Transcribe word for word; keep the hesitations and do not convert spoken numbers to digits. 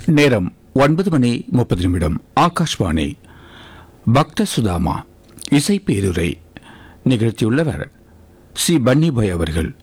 நேரம் ஒன்பது மணி முப்பது நிமிடம். ஆகாஷ்வாணி பக்த சுதாமா இசை பேருரை நிகழ்த்தியுள்ளவர் சி பன்னிபாய் அவர்கள்.